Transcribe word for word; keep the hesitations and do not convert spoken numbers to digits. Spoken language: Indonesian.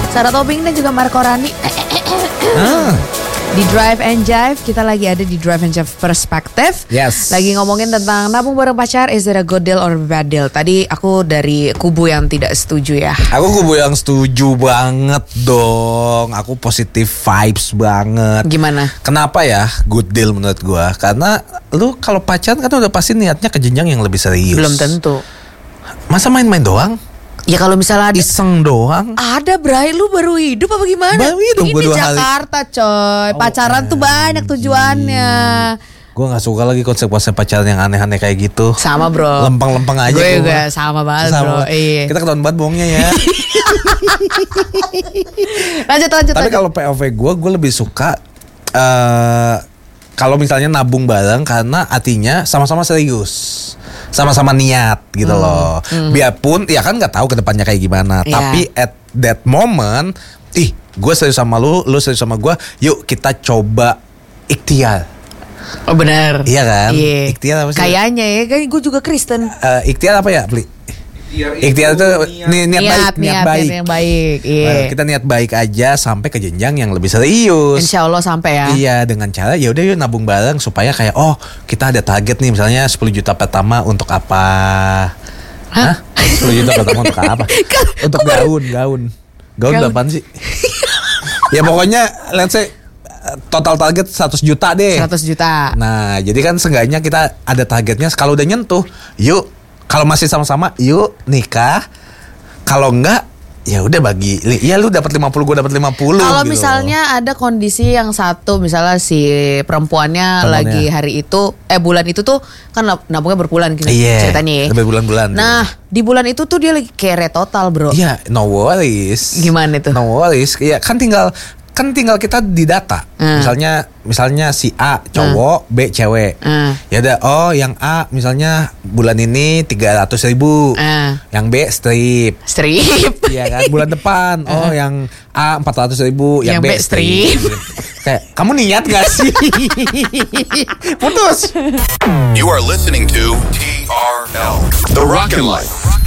Sarah Tobing dan juga Marco Rani. Ah. Di Drive and Jive, kita lagi ada di Drive and Jive Perspective. Yes. Lagi ngomongin tentang nabung bareng pacar, is it a good deal or bad deal? Tadi aku dari kubu yang tidak setuju ya. Aku kubu yang setuju banget dong. Aku positive vibes banget. Gimana? Kenapa ya good deal menurut gua? Karena lu kalau pacaran kan udah pasti niatnya ke jenjang yang lebih serius. Belum tentu. Masa main-main doang? Ya kalau misalnya ada, Iseng doang. ada Bray, lu baru hidup apa gimana? Baru hidup Ini gua dua hari. Jakarta coy. Pacaran tuh banyak tujuannya. Gue gak suka lagi konsep-konsep pacaran yang aneh-aneh kayak gitu. Sama bro. Lempeng-lempeng aja. Gue gua. juga sama banget Sama. bro. Iya. Kita ketahuan banget bohongnya ya. Lanjut lanjut. Tapi lanjut. kalau P O V gue, gue lebih suka uh, kalau misalnya nabung bareng karena artinya sama-sama serius, sama-sama niat gitu Hmm. loh. Hmm. Biarpun ya kan nggak tahu kedepannya kayak gimana. Iya. Tapi at that moment, ih, gue serius sama lu, lu serius sama gue. Yuk kita coba ikhtiar. Oh benar. Iya kan? Iya. Ikhtiar apa sih? Kayaknya ya kan gue juga Kristen. Uh, ikhtiar apa ya, Pli? Ikhtiar itu ni- niat, baik, niat, baik. yang baik. Iya. Nah, kita niat baik aja sampai ke jenjang yang lebih serius. Insya Allah sampai ya. Iya, dengan cara ya udah yuk nabung bareng supaya kayak oh kita ada target nih misalnya sepuluh juta pertama untuk apa? Hah? sepuluh juta pertama untuk apa? Untuk gaun, gaun. Gaun Gaun. berapaan sih? Ya pokoknya let's say total target seratus juta deh. seratus juta. Nah, jadi kan seenggaknya kita ada targetnya. Kalau udah nyentuh, yuk. Kalau masih sama-sama, yuk nikah. Kalau enggak, ya udah bagi. Ya lu dapat lima puluh, gue dapat lima puluh. Kalau gitu. misalnya ada kondisi yang satu, misalnya si perempuannya, Perempuannya. lagi hari itu, eh bulan itu tuh kan nab- nabungnya berbulan gitu Iya, ceritanya ya. lebih bulan-bulan. Nah, di bulan itu tuh dia lagi kere total, bro. Iya, no worries. Gimana itu? No worries. Ya kan tinggal kan tinggal kita didata. Hmm. Misalnya misalnya si A cowok, B cewek. Hmm. Ya udah, oh yang A misalnya bulan ini tiga ratus ribu. Hmm. Yang B strip. Strip. Iya kan, bulan depan oh yang A empat ratus ribu, yang, Yang B B strip. Kayak kamu niat gak sih? Putus. You are listening to T R L, The Rockin' Life.